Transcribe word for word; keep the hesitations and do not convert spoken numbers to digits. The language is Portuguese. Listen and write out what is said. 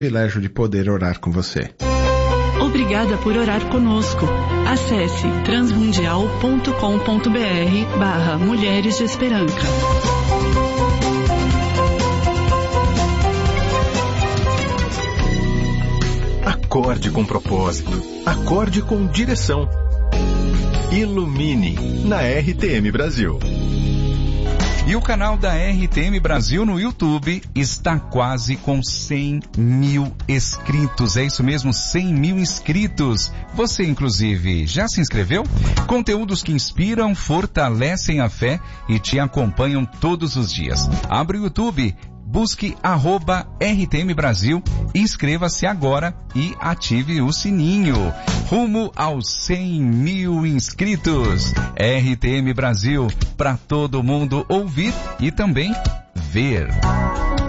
Privilégio de poder orar com você. Obrigada por orar conosco. Acesse transmundial ponto com ponto br barra Mulheres de Esperança. Acorde com propósito. Acorde com direção. Ilumine na R T M Brasil. E o canal da R T M Brasil no YouTube está quase com cem mil inscritos. É isso mesmo, cem mil inscritos. Você, inclusive, já se inscreveu? Conteúdos que inspiram, fortalecem a fé e te acompanham todos os dias. Abre o YouTube, busque arroba R T M Brasil, inscreva-se agora e ative o sininho. Rumo aos cem mil inscritos. R T M Brasil, para todo mundo ouvir e também ver.